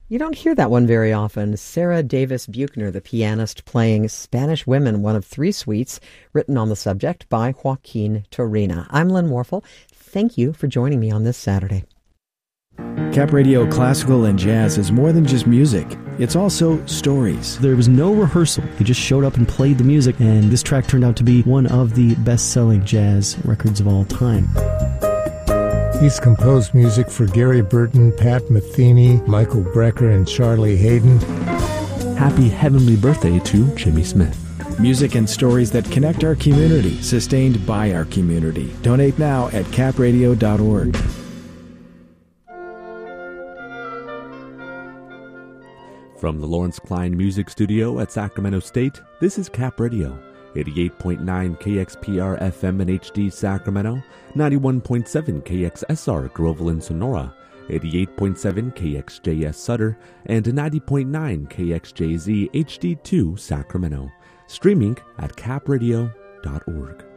You don't hear that one very often. Sarah Davis Buchner, the pianist, playing Spanish Women, one of three suites written on the subject by Joaquin Turina. I'm Lynn Warfel. Thank you for joining me on this Saturday. Cap Radio Classical and Jazz is more than just music. It's also stories. There was no rehearsal. He just showed up and played the music, and this track turned out to be one of the best-selling jazz records of all time. He's composed music for Gary Burton, Pat Metheny, Michael Brecker, and Charlie Hayden. Happy heavenly birthday to Jimmy Smith. Music and stories that connect our community, sustained by our community. Donate now at capradio.org. From the Lawrence Klein Music Studio at Sacramento State, this is Cap Radio, 88.9 KXPR FM in HD Sacramento, 91.7 KXSR Groveland Sonora, 88.7 KXJS Sutter, and 90.9 KXJZ HD2 Sacramento. Streaming at capradio.org.